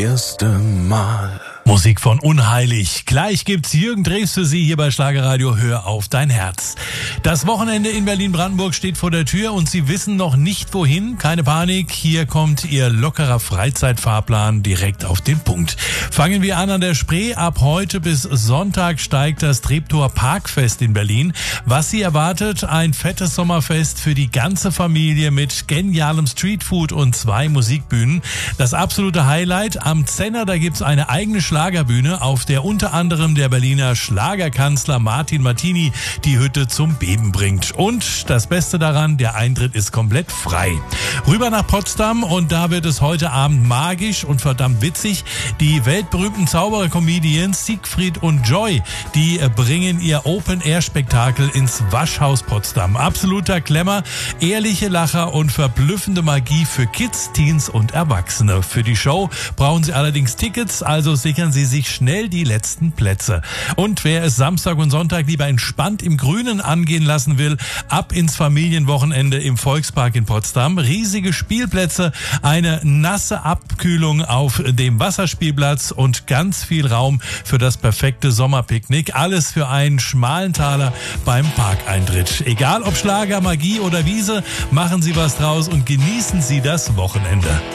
Erste Mal. Musik von Unheilig. Gleich gibt's Jürgen Drews für Sie hier bei Schlagerradio. Hör auf dein Herz. Das Wochenende in Berlin-Brandenburg steht vor der Tür und Sie wissen noch nicht wohin. Keine Panik, hier kommt Ihr lockerer Freizeitfahrplan direkt auf den Punkt. Fangen wir an der Spree. Ab heute bis Sonntag steigt das Treptower Parkfest in Berlin. Was Sie erwartet, ein fettes Sommerfest für die ganze Familie mit genialem Streetfood und 2 Musikbühnen. Das absolute Highlight am Zenner, da gibt's eine eigene Schlagerbühne, auf der unter anderem der Berliner Schlagerkanzler Martin Martini die Hütte zum Beben bringt. Und das Beste daran, der Eintritt ist komplett frei. Rüber nach Potsdam und da wird es heute Abend magisch und verdammt witzig. Die weltberühmten Zauberer-Comedians Siegfried und Joy, die bringen ihr Open-Air-Spektakel ins Waschhaus Potsdam. Absoluter Glamour, ehrliche Lacher und verblüffende Magie für Kids, Teens und Erwachsene. Für die Show brauchen Sie allerdings Tickets, also sichern Sie sich schnell die letzten Plätze. Und wer es Samstag und Sonntag lieber entspannt im Grünen angehen lassen will, ab ins Familienwochenende im Volkspark in Potsdam. Riesige Spielplätze, eine nasse Abkühlung auf dem Wasserspielplatz und ganz viel Raum für das perfekte Sommerpicknick. Alles für einen schmalen Taler beim Parkeintritt. Egal ob Schlager, Magie oder Wiese, machen Sie was draus und genießen Sie das Wochenende.